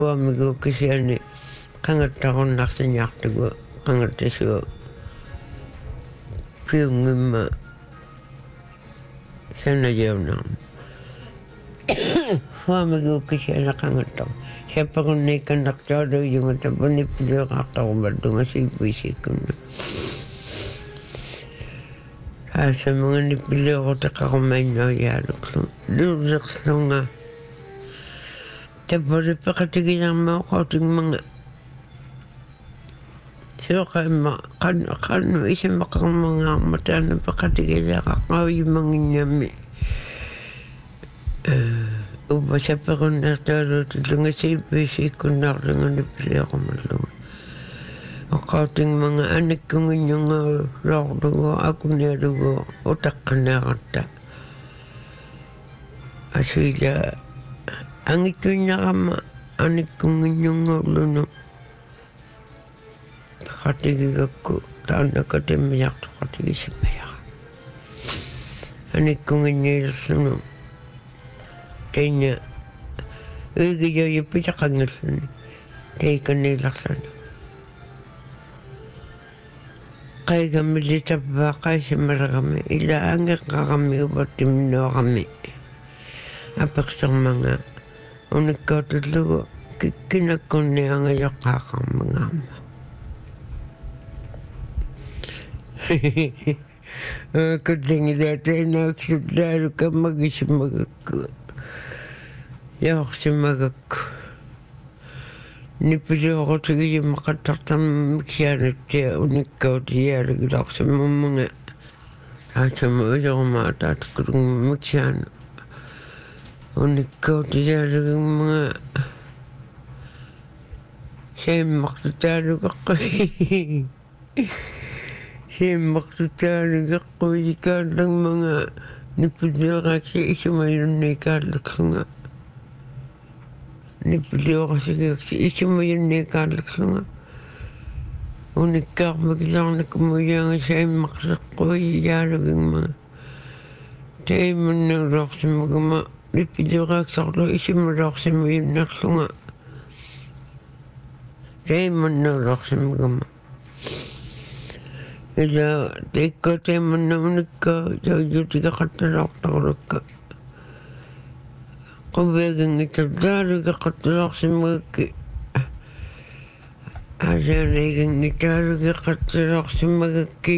Amigo kisiani kangattarunnartiniartugu kangattasuo piungimma sanajaunarma amigo kisiana kangattaru siappakunniikkannartualu iyungata punippileeqaartarumattunga siippuisiikkunna aasamungannippileequtaqarumainnaujaaluklu luulerlunga tapulippeqatigilarmaoqautingmanga Soqaimma qannu isimmaqarmangaarma taana peqatigileaqaqqauyumanginniammi uppa sappequnnertaaluutillunga siippiisiikkunnaarlunganippileequmallunga oqqautingmanga anikkunginnyungaru loorlugu akunialugu utaqqaneaqatta asuila angittuinnaqamma anikkunginnyungaulunu qatigigakku taannakatammiartu qatigisimmayaqa anikkunginniilerlunu tainna uigijoyuppitaqangalluni taikanniilarlanu qaigammilitappaa qaisimmalaqami ila angeqqaqammi upattimminnuaqammi apeqsermanga unikkautullugu kikkinakkunni angajoqqaaqarmangaarma Kutlingilaatainaaksutaalu kammagisimagakku yaorsimagakku nippiluoqutigiyimmaqattartarmiksianattia unikkautigialugilaarsimammunga taatama ujorumaa taatukulugma miksiaanu unikkautigialugimmunga saimmaqtutaalugaqqui Simmaqtutaalugeqquisikaallangmanga nippileeqaksi isumayunniikaalluklunga nippileoqasigaksi isumayunniikaalluklunga unikkaarmakilarnakumuyaanga saimmaqseqquiyaalugingmanga taimannuuloorsimagama nippileeqaaksarlu isumaloorsimayunnerlunga taimannuuloorsimagama ila teikkootaimanna unikka jaujutigeqattalaortarulukka quviagingitardaalugeqattalaorsimagakki asaanaigingitaalugeqattalaorsimagakki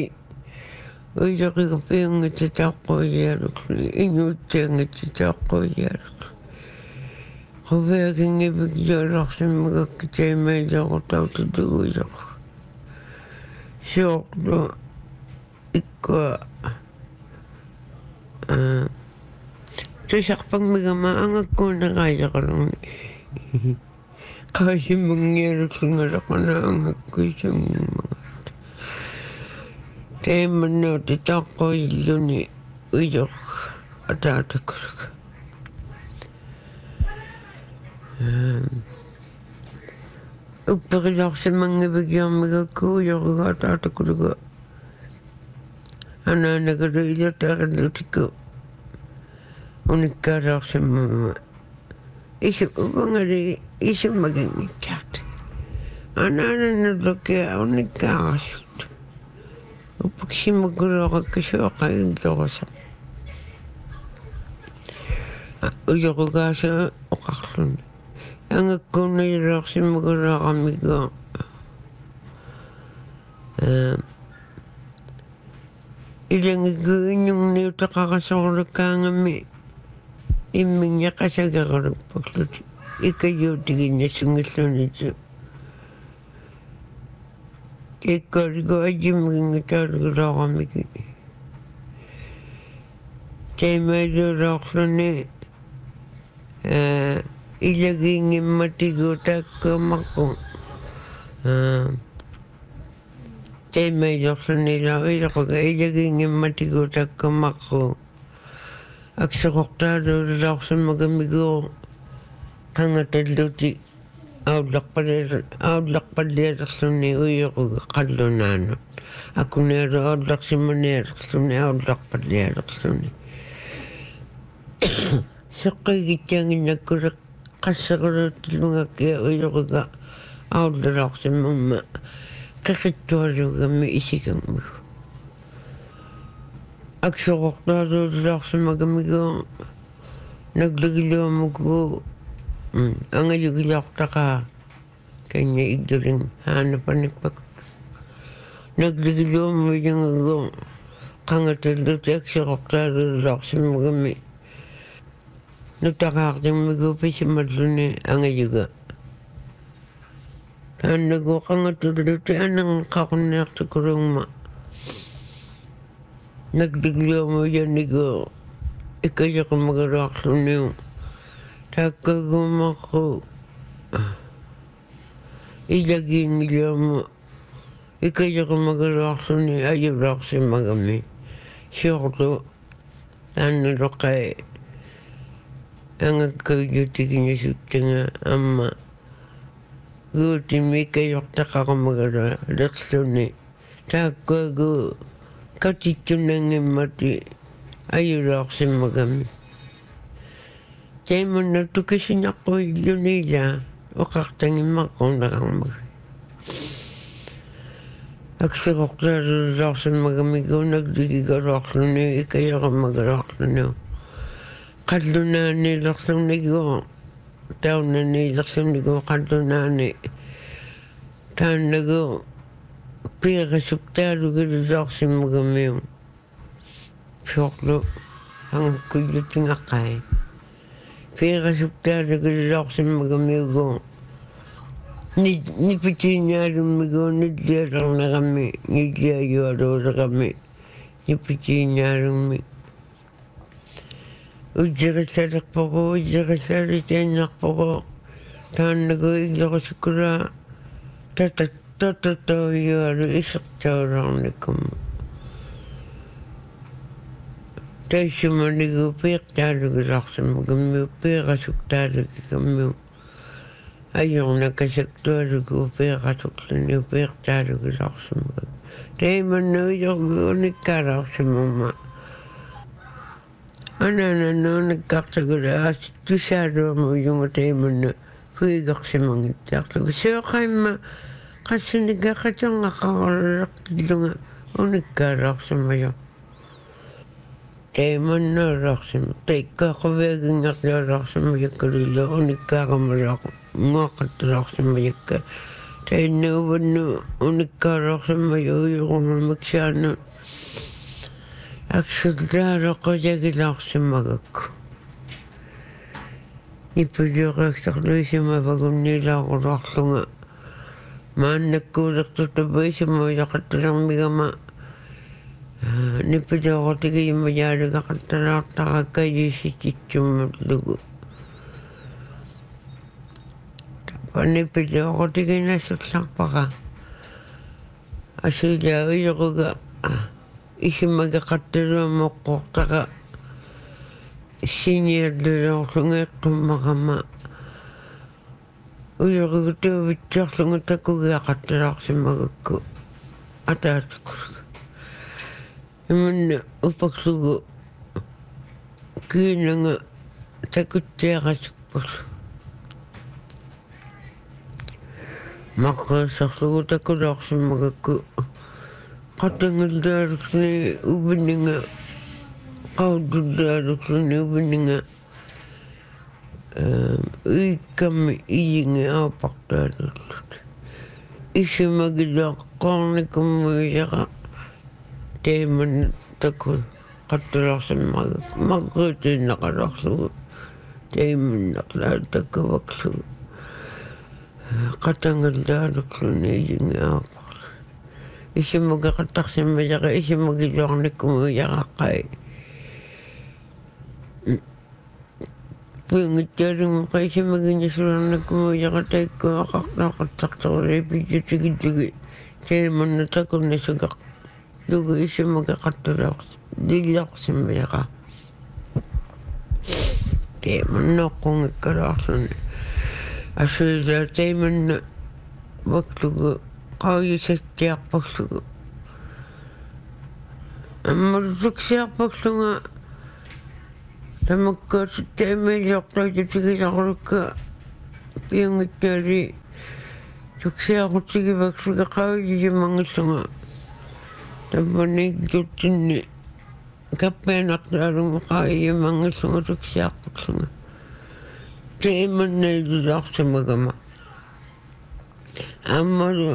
uijoqigapiungititaaqquyaaluklu iñuutsiangititaaqquyaaluklu quviagingivik taimailequtaututuguyaq Siorlu ikkua tusarpangmigama angakkuunaqaajaqalungi qaasimungialuksungalaqana angakkuisungimagat taimannuuti taaqquyilluni ujoq ataatakuluk Uppeqilaarsimangiviggiarmigakku ujorugaataatakulluga anaanagalu ilataaqallutikku unikkaalaarsimmama upangali isummagingikkaat anaananullukia unikkaarasut uppakisimmakuloqakkasuoqaingilorasa ujorugaasa oqarluni angakkuunnayiloorsimmakulaqamigo ilangikku innungniutaqaqasoorlukkaangami immingiaqasageralukpaklut ikayuutiginnassungillunitu ikkooligu ajimmiginngataalugiloqamigi taimailuuloorluni ilagiingimmatigu taimailerlunila uiloquga ilagiingimmatigu takkumaqqu akseqortaaluulilaorsimmagamigu qangatalluti aullarpallialerluni uiloquga qallunaanut akunialu aullarsimanialerluni aullarpallialerluni seqqigitsaanginnakkulak qassaquluttilungakkia uyuruga aullalorsimmamma qeqittualuugami isikangmigu aksoqortaaluullarsimagamigu naglagiluamugu angayugilaortaqaa kanya igduling haanapanikpak naglagiluamuiyangagu qangatalluti aksoqortaaluullarsimagami nutaqaartimmigu pisimalluni angayuga taannagu qangatulluti ananqaqunniartukulungma naglagiluamuyanigu ikayaqamagaluarluniu taakkaguumaqu ilagiingiluamu ikayaqamagaluarluni ayulaarsimagami siorlu taannaluqai angakkauyutigiñasuttanga amma guutimi ikayaqtaqaqamagalua liqluni taakkuagu katittunangimmati ayulaarsimagami taimanna tukisiñaqquyilluniila uqartangimmaqqunaqarmaga akseqortaalullaarsimagamigu nagdigigaluarluni ikayaqamagaluarluniu qallunaaniilerlunigu taunaniilerlunigu qallunaani taannagu piiqasuktaalugilullaarsimagamiu fiorlu angakkullutigaqqai piiqasuktaalugilullaarsimagamiugu nipitiiñaalummigu nillialernerami nilliayualuulerami nipitiiñaalummi ujjerisalerpogu ujjerisaalitiannarpogu taannagu illerusukulaa tatatouyualu isertaularnikumma taissumanigu piiqtaalugilarsimagamiu piiqasuktaalugigammiu ajornakasaktualugu piiqasuqluniu piiqtaalugilarsimagami taimanna uyorgu unikkaalarsimamma anananna unikkaartagula tusaaluamuyunga taimanna puigersimangitsaarlugu sioqaimma qassunigaqqatornaqarorlertillunga unikkaalarsimayo taimannaalarsima taikkaaqaviagingarlualarsimayakkalilla unikkaaramalaaq nguaqqattulaarsimayakka tainnuuvannu unikkaalarsimayo uyurumamiksaana aksullaaloqojagilaarsimagakku nippuliuqaaktarluisimavagunniilaarularlunga maannakkuulertutapaisimuujaqattalarmigama nippuliuqutigiimajaaligaqattalaartaqakkayisititsummatlugu nippuliuqutiginassullarpaqa asuilaa uyuquga isimagaqattaluamoqqortaqa siniallulorlunga iqqummaqama uyuqugu tuuvitsiorlunga takugiaqattalaarsimagakku ataatakullu imanna upaklugu kiinanga takuttiaqasukpallu maqqaasarlugu takulaarsimagakku qatangallualukluni ubininga qaudullualukluni ubininga uikkammi iyingi aapartaalullут isimagiluaqqornikummuiyaqa taimanna takul qattulaarsimagakku maqquutiinnaqaluarlugu taimannaqlaa takkavaklugu qatangallualukluni iyingi aaparlu isimagaqattarsimmayaqa isimagiluarnikkumuiyaqaqqai puingittialunguqa isimaginnasularnikkumuiyaqa taikkuaqartaaqattartoruli pijjutigittigi taimanna takunnasugaq lugu isimagaqattulaarsillarsimmayaqa taimannaoqqungikkaluarluni asuilaa taimanna vaklugu qauyisattiarpaklugu аммаллуксиарпаклунга тамаккаатут таимилиортаатутигиларлукка piangitari tuksiaqutigivaksika qaujijimangussunga tappanik tuttinni kappianaqtaalunga qaujijimangussunga tuksiaqqutsunga teimannailularsamagama аммалу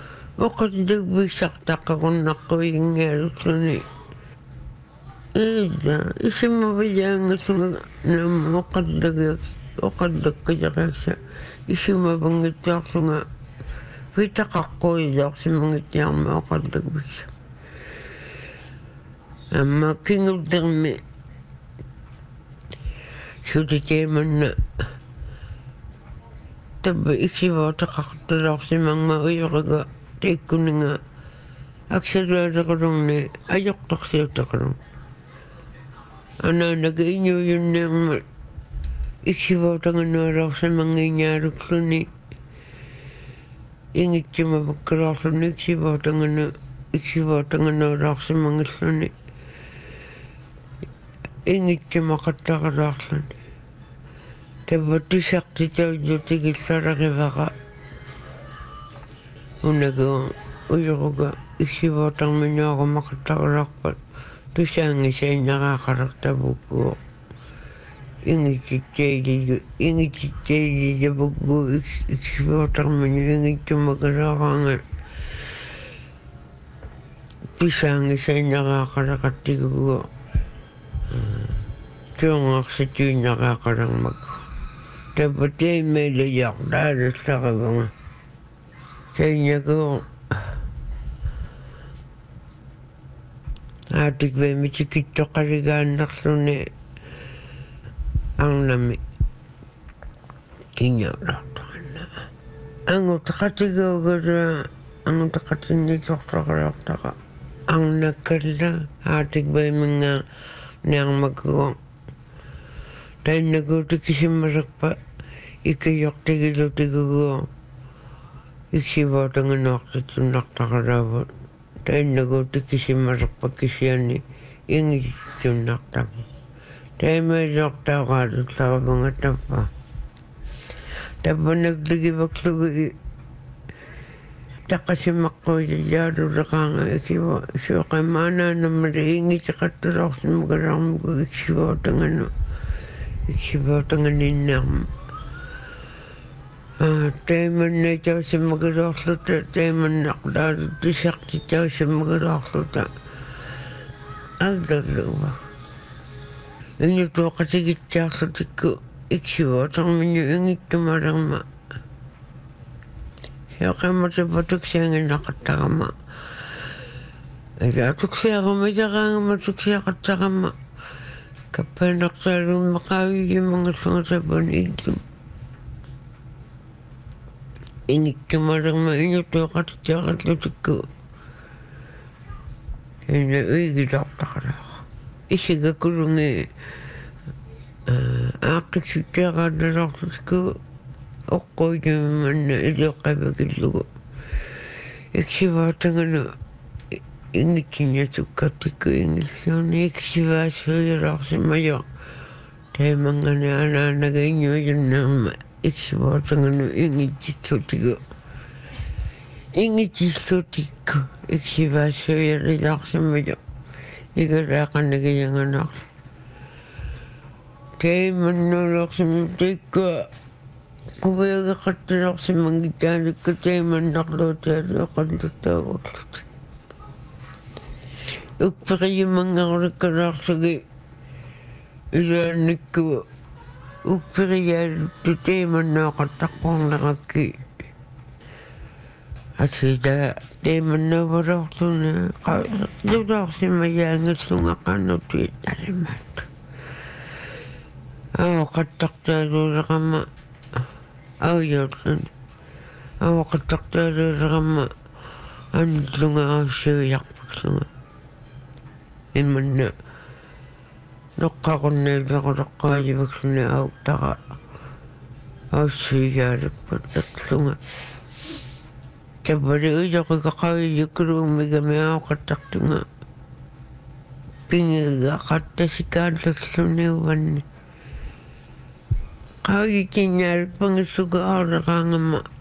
оқаттагвиссартаққаруннаққуингиалуссуни ида исиммавиаангасунга нам оқаттаккажақакса исиммавангитсуарсунга витақаққуилуарсимангитсиарма оқаттаквисса амма кингултерми сутитееманна табба иксиваатақарталаарсимангма уйорига тиккунинга аксалуалеқалунни ажоқтарсиутақалун анаанага иньуйунниарма иксиваатанганаалаарсимангииниалуклуни ингитсима ваккалаарлуни иксиваатанганаалаарсимангиллуни ингитсимақаттаралаарлуни таббатисартитауллутигиллалагивара унагу уйоруга иксиваатарминиорамақаттаралаарпат тусаангисаиннараақалартавукку ингитситтеилибукку иксиваатармини ингитсумакалаараанга тусаангисаиннараақалақаттигугу туунгарсатииннараақалармакку таббатеиммеилаяарлаалассаравага тайнягуу аатиквемитикиттоқалигааннарлуни арнами киньяалаартарна ангутақатигуугара ангутақатиннисортоқалаартаqa арнаккалла аатиквеминга неармакуго тайнагуутик кисиммасакпа иккиёртигилутигугуо иксиваатанганаартитсуннартақалаавут тайнагуутик кисиммасакпа кисиани ингитсуннартапу таймаилуартаагаалуссарамунга таппа таппанактигиваклуги таққасимаққуилиаалулеқаанга икива суоқамаанаанаммали ингитеқаттулаарсимукалаармуку иксиваатанганиннаарма тайманна таусиммакалаарлута тайманнарлаалу тисарти таусиммакалаарлута аллаллуува ингитуоқатигитсаарлутикку иксиваатарминну ингиттумалерма сиоқамматапатуксиангиннақаттарама илаатуксиарамилераангама туксиақаттарама каппаанартаалууммақаавииммангасунгасаппани иллум ингиттумалерма инутуоқатитсиақаллутикку ина уигилартақалаа исигакулунги ааққитситтеқааллаларлутикку оққуйимманна илиоққавакиллугу иксиваатангана ингитсиннасуккартикку ингиллуни иксиваасуйалаарсимайо таймангана анаанага иньуйуннаама иксиваатангана ингитсиллутикку иксиваасуйалилаарсимайо игалаақанагиянганаар тайманнулаарсимтикку кувиагеқатталаарсимангитааликку тайманнарлуутаалуақаллуттаагорлут укпериимангаруlikкалаарсуги илаанникку укпериаалутту тайманнаақаттаққорнеракки асида тайманнавалаарлуна лулаарсимаяангассунга қаннутуит налимаат қаттартаалуулеқама ауйорлун қаттартаалуулеқама анлунга аассуиарпаклунга имманна ноққаруннаилеқулеққааживаксуна ауттара аассуигаалуппат татлунга табали уйоқиқақавиюккулууммигамиаоқаттартунга пингига қаттасикааллаксуниуванни Kagikinyal pangsuga orakangama.